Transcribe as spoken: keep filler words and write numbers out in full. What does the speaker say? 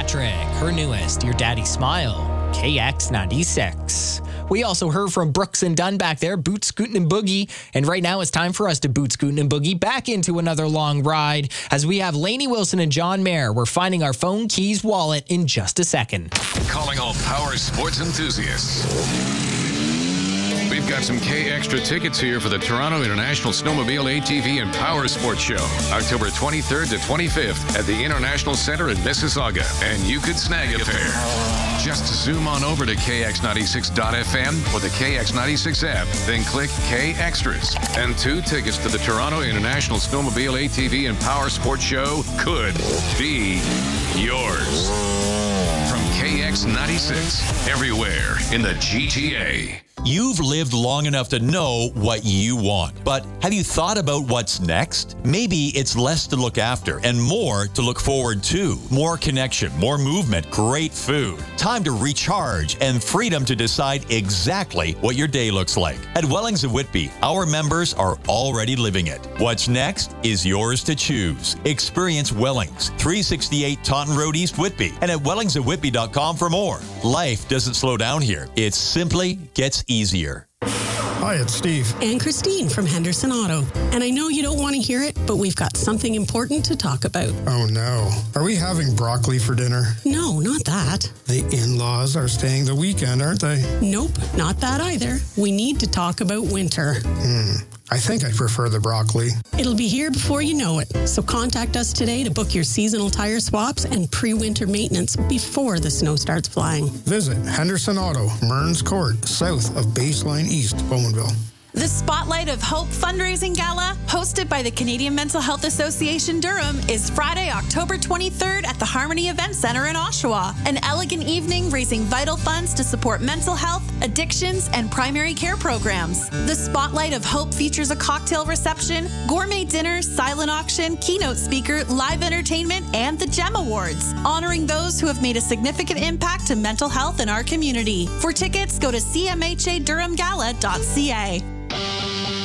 Patrick, her newest, Your Daddy Smile, K X ninety-six. We also heard from Brooks and Dunn back there, Boot Scootin' and Boogie. And right now it's time for us to boot Scootin' and Boogie back into another long ride as we have Lainey Wilson and John Mayer. We're finding our phone, keys, wallet in just a second. Calling all power sports enthusiasts. We've got some K Extra tickets here for the Toronto International Snowmobile A T V and Power Sports Show, October twenty-third to twenty-fifth at the International Center in Mississauga, and you could snag a pair. Just zoom on over to K X ninety-six dot F M or the K X ninety-six app, then click K Extras, and two tickets to the Toronto International Snowmobile A T V and Power Sports Show could be yours. From K X ninety-six, everywhere in the G T A. You've lived long enough to know what you want, but have you thought about what's next? Maybe it's less to look after and more to look forward to. More connection, more movement, great food, time to recharge, and freedom to decide exactly what your day looks like. At Wellings of Whitby, our members are already living it. What's next is yours to choose. Experience Wellings, three sixty-eight Taunton Road, East Whitby, and at wellings of whitby dot com for more. Life doesn't slow down here. It simply gets easier. Hi, it's Steve. And Christine from Henderson Auto. And I know you don't want to hear it, but we've got something important to talk about. Oh, no. Are we having broccoli for dinner? No, not that. The in-laws are staying the weekend, aren't they? Nope, not that either. We need to talk about winter. Hmm. I think I prefer the broccoli. It'll be here before you know it. So contact us today to book your seasonal tire swaps and pre-winter maintenance before the snow starts flying. Visit Henderson Auto, Mearns Court, south of Baseline East, Bowmanville. The Spotlight of Hope fundraising gala, hosted by the Canadian Mental Health Association Durham, is Friday, October twenty-third at the Harmony Event Center in Oshawa. An elegant evening raising vital funds to support mental health, addictions, and primary care programs. The Spotlight of Hope features a cocktail reception, gourmet dinner, silent auction, keynote speaker, live entertainment, and the GEM Awards, honoring those who have made a significant impact to mental health in our community. For tickets, go to c m h a durham gala dot c a.